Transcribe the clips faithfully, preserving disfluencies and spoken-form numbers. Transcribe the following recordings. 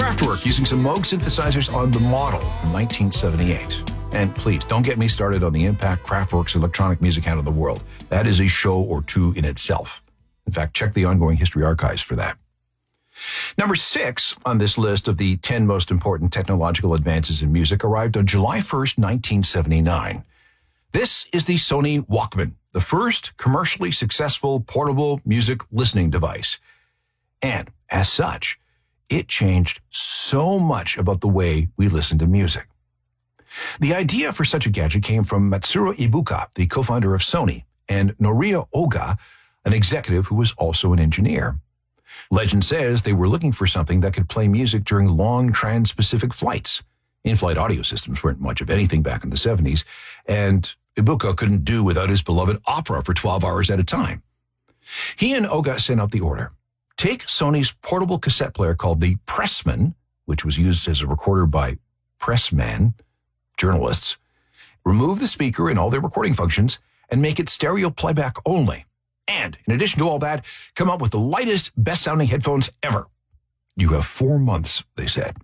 Kraftwerk using some Moog synthesizers on the Model from nineteen seventy-eight. And please, don't get me started on the impact Kraftwerk's electronic music had on the world. That is a show or two in itself. In fact, check the ongoing history archives for that. Number six on this list of the ten most important technological advances in music arrived on July first, nineteen seventy-nine. This is the Sony Walkman, the first commercially successful portable music listening device. And as such, it changed so much about the way we listen to music. The idea for such a gadget came from Matsuro Ibuka, the co-founder of Sony, and Norio Oga, an executive who was also an engineer. Legend says they were looking for something that could play music during long trans-Pacific flights. In-flight audio systems weren't much of anything back in the seventies, and Ibuka couldn't do without his beloved opera for twelve hours at a time. He and Oga sent out the order. Take Sony's portable cassette player called the Pressman, which was used as a recorder by pressmen, journalists, remove the speaker and all their recording functions, and make it stereo playback only. And, in addition to all that, come up with the lightest, best-sounding headphones ever. You have four months, they said.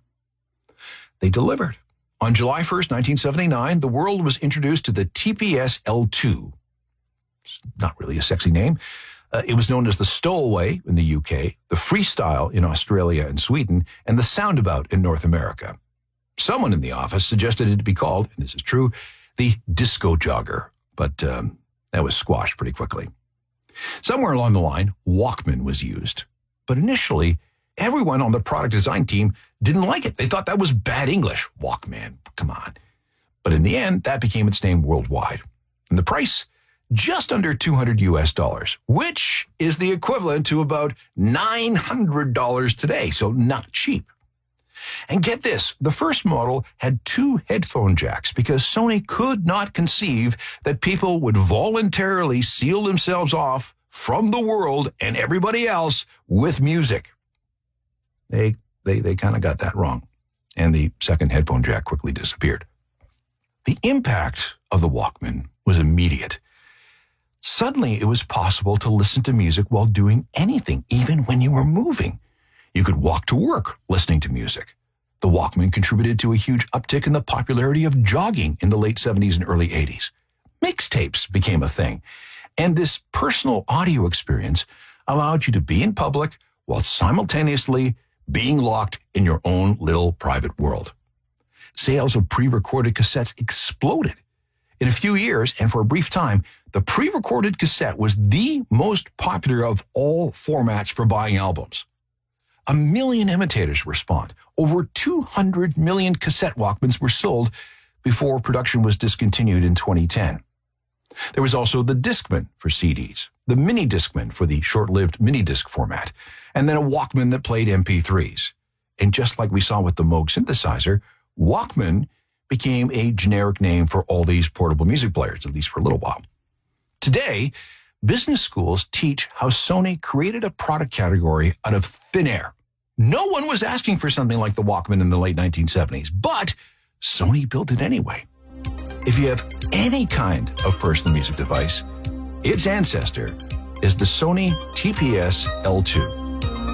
They delivered. On July first, nineteen seventy-nine, the world was introduced to the T P S L two. It's not really a sexy name. Uh, it was known as the Stowaway in the U K, the Freestyle in Australia and Sweden, and the Soundabout in North America. Someone in the office suggested it be called, and this is true, the Disco Jogger, but um, that was squashed pretty quickly. Somewhere along the line, Walkman was used, but initially, everyone on the product design team didn't like it. They thought that was bad English. Walkman, come on. But in the end, that became its name worldwide. And the price, just under two hundred U S dollars, which is the equivalent to about nine hundred dollars today, so not cheap. And get this, the first model had two headphone jacks because Sony could not conceive that people would voluntarily seal themselves off from the world and everybody else with music. They they they kind of got that wrong, and the second headphone jack quickly disappeared. The impact of the Walkman was immediate. Suddenly, it was possible to listen to music while doing anything, even when you were moving. You could walk to work listening to music. The Walkman contributed to a huge uptick in the popularity of jogging in the late seventies and early eighties. Mixtapes became a thing, and this personal audio experience allowed you to be in public while simultaneously being locked in your own little private world. Sales of pre-recorded cassettes exploded. In a few years, and for a brief time, the pre-recorded cassette was the most popular of all formats for buying albums. A million imitators were spawned. Over two hundred million cassette Walkmans were sold before production was discontinued in twenty ten. There was also the Discman for C Ds, the Mini Discman for the short-lived mini disc format, and then a Walkman that played M P threes. And just like we saw with the Moog synthesizer, Walkman became a generic name for all these portable music players, at least for a little while. Today, business schools teach how Sony created a product category out of thin air. No one was asking for something like the Walkman in the late nineteen seventies, but Sony built it anyway. If you have any kind of personal music device, its ancestor is the Sony T P S L two.